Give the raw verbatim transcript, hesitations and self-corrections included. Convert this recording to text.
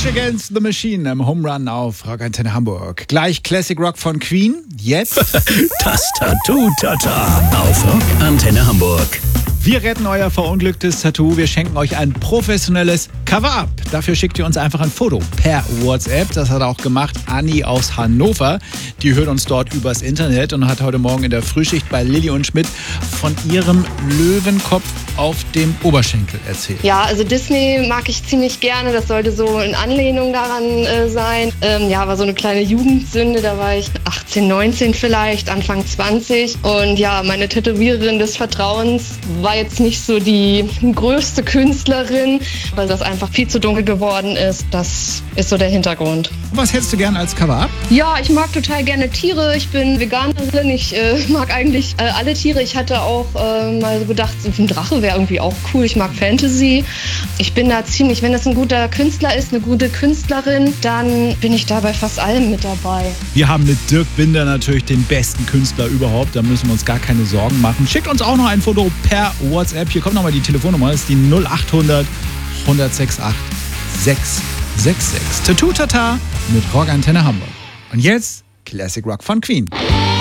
Rage Against the Machine im Home Run auf Rock Antenne Hamburg. Gleich Classic Rock von Queen. Jetzt das Tattoo-Tata auf Rock Antenne Hamburg. Wir retten euer verunglücktes Tattoo. Wir schenken euch ein professionelles Cover-Up. Dafür schickt ihr uns einfach ein Foto per WhatsApp. Das hat auch gemacht Anni aus Hannover. Die hört uns dort übers Internet und hat heute Morgen in der Frühschicht bei Lilly und Schmidt von ihrem Löwenkopf auf dem Oberschenkel erzählt. Ja, also Disney mag ich ziemlich gerne. Das sollte so in Anlehnung daran äh, sein. Ähm, ja, war so eine kleine Jugendsünde. Da war ich achtzehn, neunzehn vielleicht, Anfang zwanzig. Und ja, meine Tätowiererin des Vertrauens war jetzt nicht so die größte Künstlerin, weil das einfach viel zu dunkel geworden ist. Das ist so der Hintergrund. Was hättest du gern als Cover-Up? Ja, ich mag total gerne Tiere. Ich bin Veganerin. Ich äh, mag eigentlich äh, alle Tiere. Ich hatte auch äh, mal so gedacht, ein Drache wäre irgendwie auch cool. Ich mag Fantasy. Ich bin da ziemlich, wenn das ein guter Künstler ist, eine gute Künstlerin, dann bin ich da bei fast allem mit dabei. Wir haben mit Dirk Binder natürlich den besten Künstler überhaupt. Da müssen wir uns gar keine Sorgen machen. Schickt uns auch noch ein Foto per WhatsApp. Hier kommt nochmal die Telefonnummer. Das ist die null acht hundert, hundertsechsundachtzig, sechshundertsechsundsechzig. Tattoo Tata mit Rock Antenne Hamburg. Und jetzt Classic Rock von Queen.